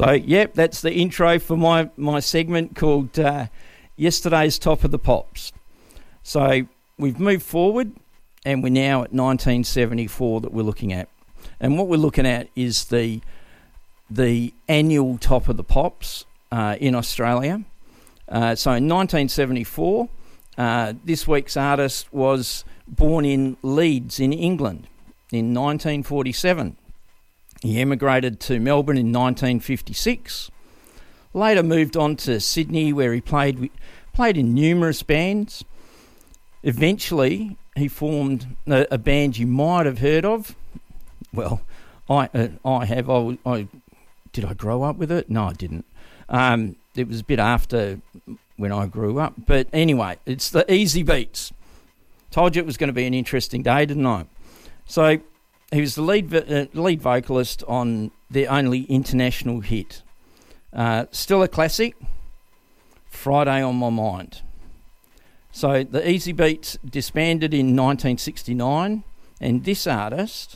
So, yep, that's the intro for my segment called Yesterday's Top of the Pops. So we've moved forward and we're now at 1974 that we're looking at. And what we're looking at is the annual Top of the Pops in Australia. So in 1974, this week's artist was born in Leeds in England in 1947. He emigrated to Melbourne in 1956. Later moved on to Sydney, where he played in numerous bands. Eventually, he formed a band you might have heard of. Well, I have. Did I grow up with it? No, I didn't. It was a bit after when I grew up. But anyway, it's the Easy Beats. Told you it was going to be an interesting day, didn't I? So he was the lead vocalist on their only international hit. Still a classic, Friday on My Mind. So the Easy Beats disbanded in 1969, and this artist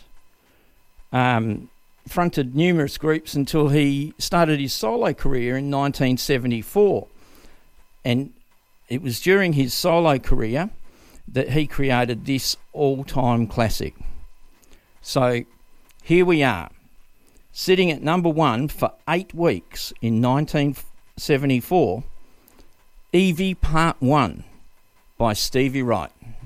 fronted numerous groups until he started his solo career in 1974. And it was during his solo career that he created this all-time classic. So here we are, sitting at number one for 8 weeks in 1974, Evie Part 1 by Stevie Wright.